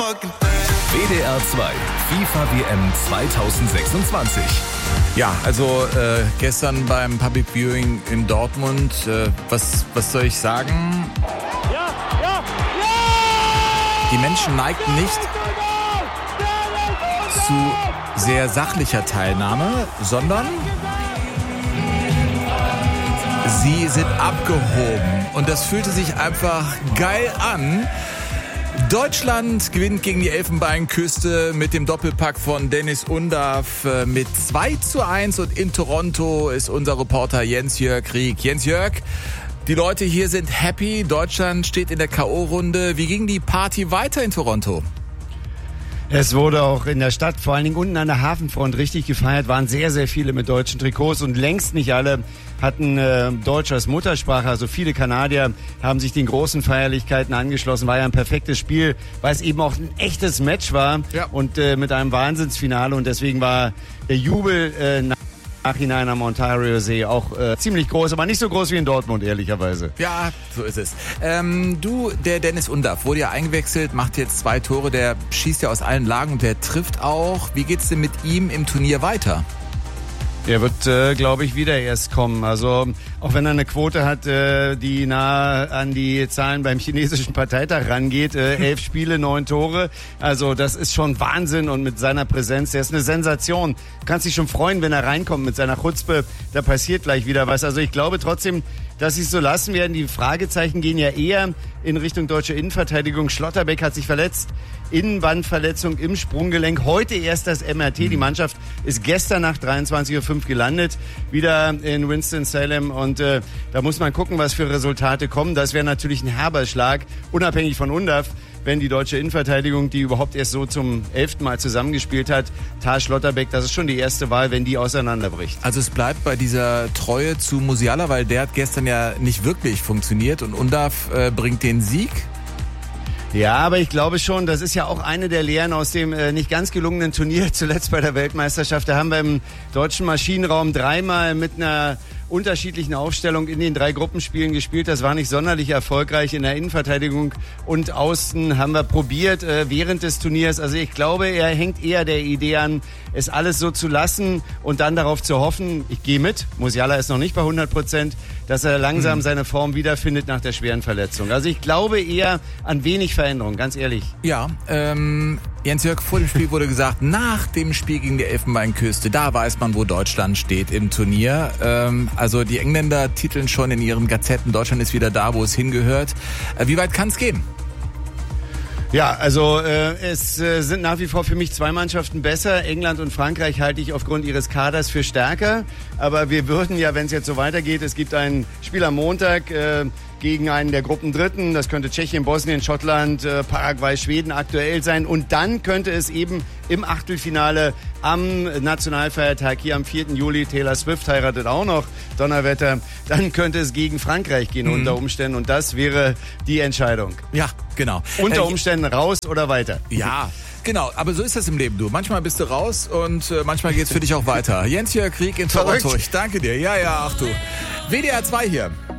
WDR 2, FIFA WM 2026. Ja, also gestern beim Public Viewing in Dortmund, was soll ich sagen? Die Menschen neigten nicht zu sehr sachlicher Teilnahme, sondern sie sind abgehoben. Und das fühlte sich einfach geil an. Deutschland gewinnt gegen die Elfenbeinküste mit dem Doppelpack von Dennis Undav mit 2:1 und in Toronto ist unser Reporter Jens-Jörg Rieck. Jens-Jörg, die Leute hier sind happy, Deutschland steht in der K.O.-Runde. Wie ging die Party weiter in Toronto? Es wurde auch in der Stadt, vor allen Dingen unten an der Hafenfront, richtig gefeiert, waren sehr, sehr viele mit deutschen Trikots und längst nicht alle hatten Deutsch als Muttersprache. Also viele Kanadier haben sich den großen Feierlichkeiten angeschlossen. War ja ein perfektes Spiel, weil es eben auch ein echtes Match war und mit einem Wahnsinnsfinale und deswegen war der Jubel Nachhinein am Ontario-See auch ziemlich groß, aber nicht so groß wie in Dortmund, ehrlicherweise. Ja, so ist es. Der Dennis Undav wurde ja eingewechselt, macht jetzt 2 Tore, der schießt ja aus allen Lagen und der trifft auch. Wie geht's denn mit ihm im Turnier weiter? Er wird, glaube ich, wieder erst kommen. Also auch wenn er eine Quote hat, die nahe an die Zahlen beim chinesischen Parteitag rangeht. 11 Spiele, 9 Tore. Also das ist schon Wahnsinn und mit seiner Präsenz, der ist eine Sensation. Du kannst dich schon freuen, wenn er reinkommt mit seiner Chutzpe. Da passiert gleich wieder was. Also ich glaube trotzdem, dass sie es so lassen werden. Die Fragezeichen gehen ja eher in Richtung deutsche Innenverteidigung. Schlotterbeck hat sich verletzt. Innenbandverletzung im Sprunggelenk. Heute erst das MRT. Die Mannschaft ist gestern nach 23:05 Uhr gelandet. Wieder in Winston-Salem. Und da muss man gucken, was für Resultate kommen. Das wäre natürlich ein herber Schlag, unabhängig von Undav, wenn die deutsche Innenverteidigung, die überhaupt erst so zum 11. Mal zusammengespielt hat, Tar Schlotterbeck, das ist schon die erste Wahl, wenn die auseinanderbricht. Also es bleibt bei dieser Treue zu Musiala, weil der hat gestern ja nicht wirklich funktioniert und Undav bringt den Sieg. Ja, aber ich glaube schon, das ist ja auch eine der Lehren aus dem nicht ganz gelungenen Turnier, zuletzt bei der Weltmeisterschaft. Da haben wir im deutschen Maschinenraum 3-mal mit einer unterschiedlichen Aufstellung in den 3 Gruppenspielen gespielt. Das war nicht sonderlich erfolgreich. In der Innenverteidigung und außen haben wir probiert während des Turniers. Also ich glaube, er hängt eher der Idee an, es alles so zu lassen und dann darauf zu hoffen, ich gehe mit, Musiala ist noch nicht bei 100%, dass er langsam seine Form wiederfindet nach der schweren Verletzung. Also ich glaube eher an wenig Veränderung, ganz ehrlich. Ja, Jens-Jörg, vor dem Spiel wurde gesagt, nach dem Spiel gegen die Elfenbeinküste, da weiß man, wo Deutschland steht im Turnier. Also die Engländer titeln schon in ihren Gazetten, Deutschland ist wieder da, wo es hingehört. Wie weit kann es gehen? Ja, also es sind nach wie vor für mich 2 Mannschaften besser. England und Frankreich halte ich aufgrund ihres Kaders für stärker. Aber wir würden ja, wenn es jetzt so weitergeht, es gibt ein Spiel am Montag gegen einen der Gruppendritten. Das könnte Tschechien, Bosnien, Schottland, Paraguay, Schweden aktuell sein. Und dann könnte es eben im Achtelfinale am Nationalfeiertag hier am 4. Juli, Taylor Swift heiratet auch noch, Donnerwetter, dann könnte es gegen Frankreich gehen unter Umständen. Und das wäre die Entscheidung. Ja, genau. Unter Umständen raus oder weiter. Ja, genau. Aber so ist das im Leben, du. Manchmal bist du raus und manchmal geht's für dich auch weiter. Jens-Jörg Rieck in Toronto. Ich danke dir. Ja, ach du. WDR 2 hier.